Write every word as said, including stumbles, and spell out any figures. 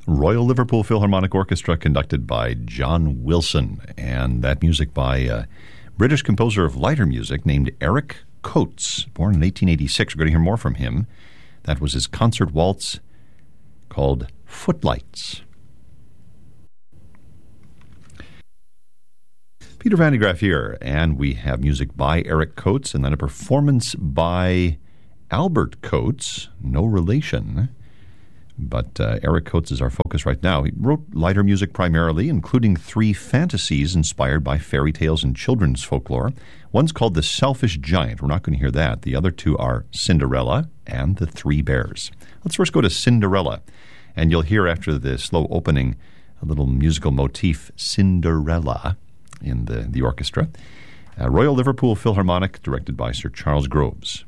Royal Liverpool Philharmonic Orchestra, conducted by John Wilson, and that music by a British composer of lighter music named Eric Coates, born in eighteen eighty-six. We're going to hear more from him. That was his concert waltz called Footlights. Peter Van de Graaff here, and we have music by Eric Coates and then a performance by Albert Coates, no relation. But uh, Eric Coates is our focus right now. He wrote lighter music primarily, including three fantasies inspired by fairy tales and children's folklore. One's called The Selfish Giant. We're not going to hear that. The other two are Cinderella and The Three Bears. Let's first go to Cinderella. And you'll hear after the slow opening a little musical motif, Cinderella, in the, the orchestra. Uh, Royal Liverpool Philharmonic, directed by Sir Charles Groves.